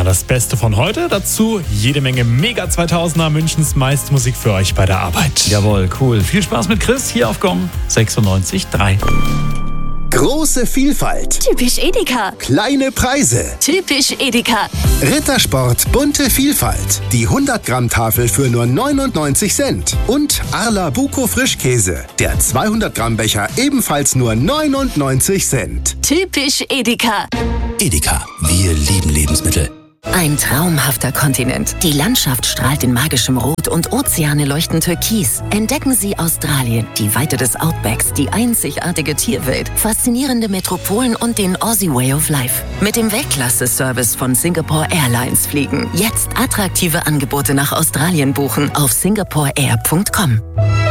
das Beste von heute. Dazu jede Menge Mega 2000er, Münchens meiste Musik für euch bei der Arbeit. Jawohl, cool. Viel Spaß mit Chris hier auf Gong 96.3. Große Vielfalt. Typisch Edeka. Kleine Preise. Typisch Edeka. Rittersport bunte Vielfalt. Die 100-Gramm-Tafel für nur 99 Cent. Und Arla Buko Frischkäse. Der 200-Gramm-Becher ebenfalls nur 99 Cent. Typisch Edeka. Edeka, wir lieben Lebensmittel. Ein traumhafter Kontinent. Die Landschaft strahlt in magischem Rot und Ozeane leuchten türkis. Entdecken Sie Australien, die Weite des Outbacks, die einzigartige Tierwelt, faszinierende Metropolen und den Aussie Way of Life. Mit dem Weltklasse-Service von Singapore Airlines fliegen. Jetzt attraktive Angebote nach Australien buchen auf singaporeair.com.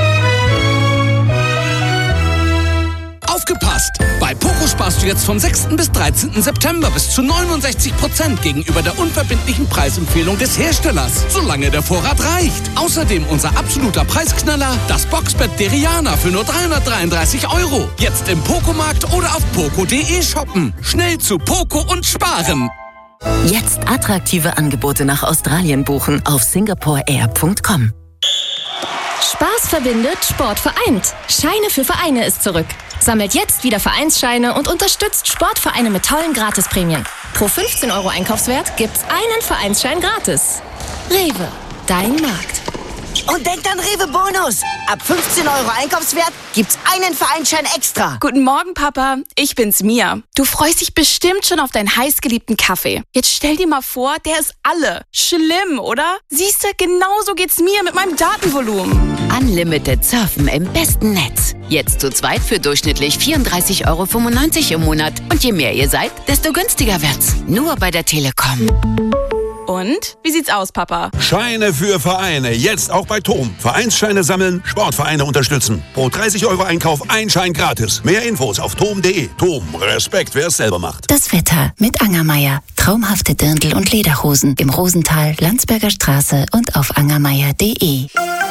Aufgepasst! Bei Poco sparst du jetzt vom 6. bis 13. September bis zu 69% gegenüber der unverbindlichen Preisempfehlung des Herstellers, solange der Vorrat reicht. Außerdem unser absoluter Preisknaller, das Boxbett Deriana für nur 333 €. Jetzt im Poco-Markt oder auf poco.de shoppen. Schnell zu Poco und sparen! Jetzt attraktive Angebote nach Australien buchen auf singaporeair.com. Spaß verbindet, Sport vereint. Scheine für Vereine ist zurück. Sammelt jetzt wieder Vereinsscheine und unterstützt Sportvereine mit tollen Gratisprämien. Pro 15 € Einkaufswert gibt's einen Vereinsschein gratis. Rewe, dein Markt. Und denkt an Rewe Bonus. Ab 15 € Einkaufswert gibt's einen Vereinsschein extra. Guten Morgen, Papa. Ich bin's, Mia. Du freust dich bestimmt schon auf deinen heißgeliebten Kaffee. Jetzt stell dir mal vor, der ist alle. Schlimm, oder? Siehste, genauso geht's mir mit meinem Datenvolumen. Unlimited Surfen im besten Netz. Jetzt zu zweit für durchschnittlich 34,95 € im Monat. Und je mehr ihr seid, desto günstiger wird's. Nur bei der Telekom. Und? Wie sieht's aus, Papa? Scheine für Vereine. Jetzt auch bei TOM. Vereinsscheine sammeln, Sportvereine unterstützen. Pro 30 € Einkauf ein Schein gratis. Mehr Infos auf tom.de. TOM. Respekt, wer es selber macht. Das Wetter mit Angermeier. Traumhafte Dirndl- und Lederhosen im Rosental, Landsberger Straße und auf angermeier.de.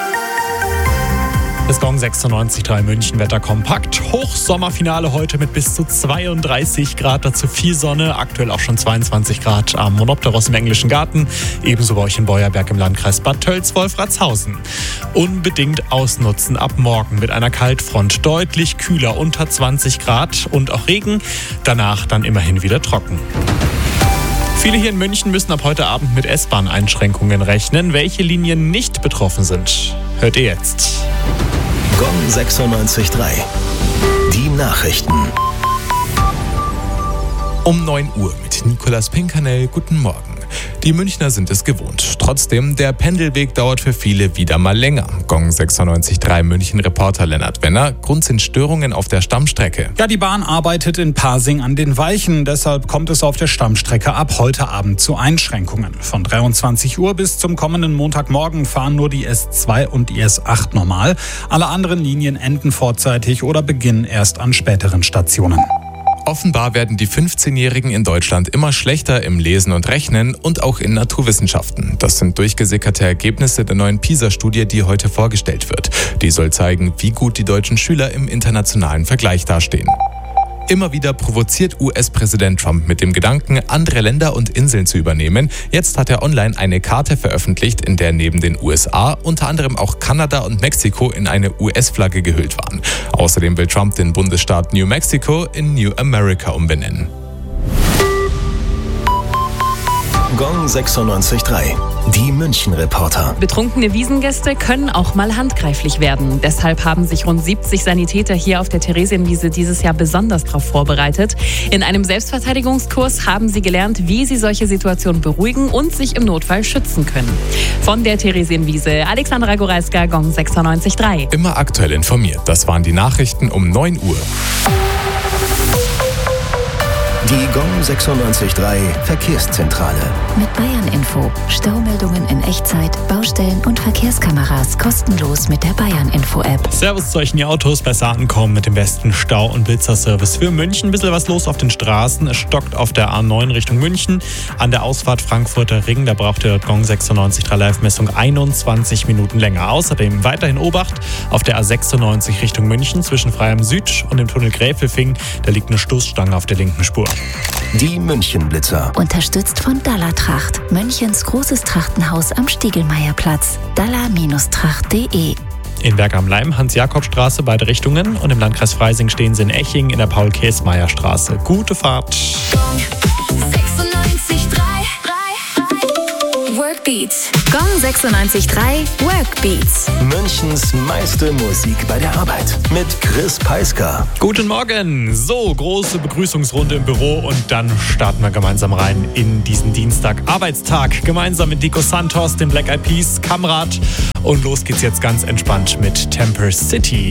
Das Gong 96.3 München Wetter kompakt. Hochsommerfinale heute mit bis zu 32 Grad. Dazu viel Sonne. Aktuell auch schon 22 Grad am Monopteros im Englischen Garten. Ebenso bei euch in Beuerberg im Landkreis Bad Tölz-Wolfratshausen. Unbedingt ausnutzen ab morgen mit einer Kaltfront. Deutlich kühler, unter 20 Grad und auch Regen. Danach dann immerhin wieder trocken. Viele hier in München müssen ab heute Abend mit S-Bahn-Einschränkungen rechnen. Welche Linien nicht betroffen sind, hört ihr jetzt. Gong 96.3. Die Nachrichten. Um 9 Uhr mit Nicolas Pinkernell. Guten Morgen. Die Münchner sind es gewohnt. Trotzdem, der Pendelweg dauert für viele wieder mal länger. Gong 96.3 München-Reporter Lennart Wenner. Grund sind Störungen auf der Stammstrecke. Ja, die Bahn arbeitet in Pasing an den Weichen. Deshalb kommt es auf der Stammstrecke ab heute Abend zu Einschränkungen. Von 23 Uhr bis zum kommenden Montagmorgen fahren nur die S2 und die S8 normal. Alle anderen Linien enden vorzeitig oder beginnen erst an späteren Stationen. Offenbar werden die 15-Jährigen in Deutschland immer schlechter im Lesen und Rechnen und auch in Naturwissenschaften. Das sind durchgesickerte Ergebnisse der neuen PISA-Studie, die heute vorgestellt wird. Die soll zeigen, wie gut die deutschen Schüler im internationalen Vergleich dastehen. Immer wieder provoziert US-Präsident Trump mit dem Gedanken, andere Länder und Inseln zu übernehmen. Jetzt hat er online eine Karte veröffentlicht, in der neben den USA unter anderem auch Kanada und Mexiko in eine US-Flagge gehüllt waren. Außerdem will Trump den Bundesstaat New Mexico in New America umbenennen. Gong 96.3. Die München-Reporter. Betrunkene Wiesengäste können auch mal handgreiflich werden. Deshalb haben sich rund 70 Sanitäter hier auf der Theresienwiese dieses Jahr besonders darauf vorbereitet. In einem Selbstverteidigungskurs haben sie gelernt, wie sie solche Situationen beruhigen und sich im Notfall schützen können. Von der Theresienwiese, Alexandra Goreska, Gong 96.3. Immer aktuell informiert. Das waren die Nachrichten um 9 Uhr. Die Gong 96.3 Verkehrszentrale. Mit Bayern Info. Staumeldungen in Echtzeit, Baustellen und Verkehrskameras kostenlos mit der Bayern Info App. Servus zu euch in die Autos, besser ankommen mit dem besten Stau- und Blitzerservice für München. Ein bisschen was los auf den Straßen. Es stockt auf der A9 Richtung München. An der Ausfahrt Frankfurter Ring, da braucht der Gong 96.3 Live-Messung 21 Minuten länger. Außerdem weiterhin Obacht auf der A96 Richtung München zwischen Freiham Süd und dem Tunnel Gräfelfing. Da liegt eine Stoßstange auf der linken Spur. Die Münchenblitzer. Unterstützt von Dallatracht, Münchens großes Trachtenhaus am Stiegelmeierplatz. dalla-tracht.de. In Berg am Leim, Hans-Jakob-Straße, beide Richtungen. Und im Landkreis Freising stehen sie in Eching in der Paul-Käsmeier-Straße. Gute Fahrt. 96.3 Workbeats. Gong 96.3 Workbeats. Münchens meiste Musik bei der Arbeit. Mit Chris Peisker. Guten Morgen. So, große Begrüßungsrunde im Büro und dann starten wir gemeinsam rein in diesen Dienstag Arbeitstag. Gemeinsam mit Nico Santos, den Black Eyed Peas, Kamrat. Und los geht's jetzt ganz entspannt mit Temper City.